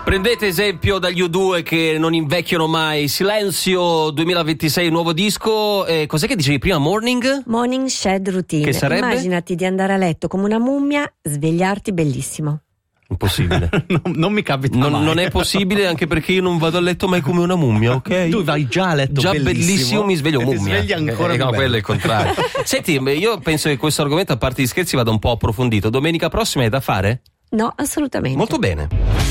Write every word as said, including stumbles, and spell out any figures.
Prendete esempio dagli U due che non invecchiano mai. Silenzio duemilaventisei, nuovo disco. Eh, cos'è che dicevi prima? Morning? Morning Shed Routine. Che sarebbe? Immaginati di andare a letto come una mummia, svegliarti bellissimo. Impossibile. non, non mi capita non, mai. non è possibile, anche perché io non vado a letto mai come una mummia, ok? Tu vai già a letto già bellissimo, bellissimo mi sveglio e mummia. ti svegli ancora eh, più no, bello. quello è il contrario. Senti, io penso che questo argomento, a parte gli scherzi, vada un po' approfondito. Domenica prossima è da fare? No, assolutamente. Molto bene.